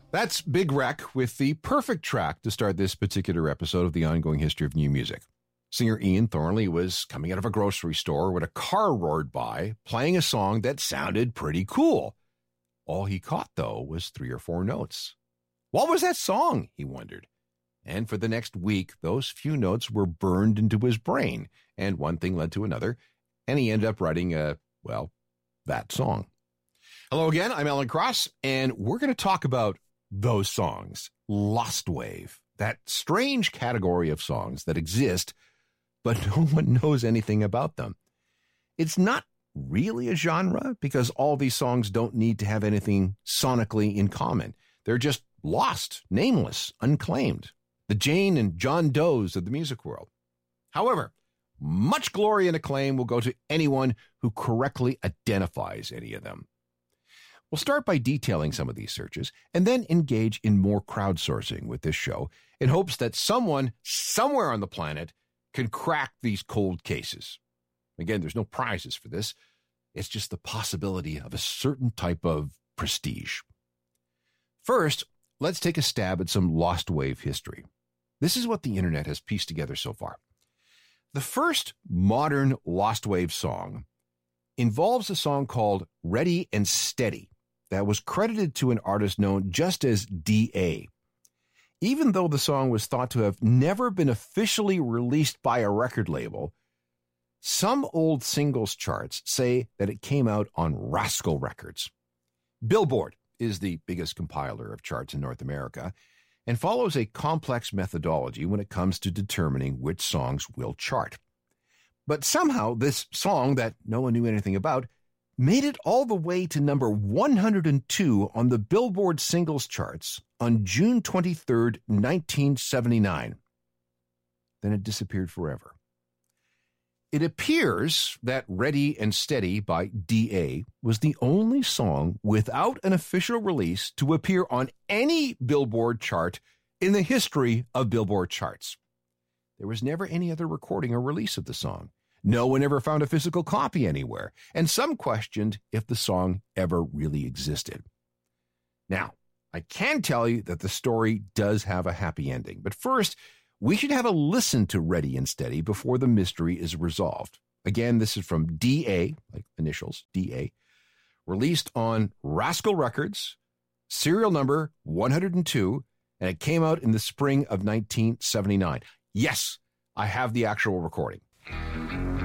That's Big Wreck with the perfect track to start this particular episode of the Ongoing History of New Music. Singer Ian Thornley was coming out of a grocery store when a car roared by, playing a song that sounded pretty cool. All he caught, though, was 3 or 4 notes. What was that song? He wondered. And for the next week, those few notes were burned into his brain, and one thing led to another, and he ended up writing that song. Hello again, I'm Alan Cross, and we're going to talk about those songs, Lost Wave, that strange category of songs that exist, but no one knows anything about them. It's not really a genre because all these songs don't need to have anything sonically in common. They're just lost, nameless, unclaimed. The Jane and John Does of the music world. However, much glory and acclaim will go to anyone who correctly identifies any of them. We'll start by detailing some of these searches and then engage in more crowdsourcing with this show in hopes that someone somewhere on the planet can crack these cold cases. Again, there's no prizes for this. It's just the possibility of a certain type of prestige. First, let's take a stab at some Lost Wave history. This is what the internet has pieced together so far. The first modern Lost Wave song involves a song called Ready and Steady that was credited to an artist known just as D.A. Even though the song was thought to have never been officially released by a record label, some old singles charts say that it came out on Rascal Records. Billboard is the biggest compiler of charts in North America and follows a complex methodology when it comes to determining which songs will chart. But somehow this song that no one knew anything about made it all the way to number 102 on the Billboard singles charts on June 23rd, 1979. Then it disappeared forever. It appears that Ready and Steady by D.A. was the only song without an official release to appear on any Billboard chart in the history of Billboard charts. There was never any other recording or release of the song. No one ever found a physical copy anywhere, and some questioned if the song ever really existed. Now, I can tell you that the story does have a happy ending, but first, we should have a listen to Ready and Steady before the mystery is resolved. Again, this is from D.A., like initials, D.A., released on Rascal Records, serial number 102, and it came out in the spring of 1979. Yes, I have the actual recording.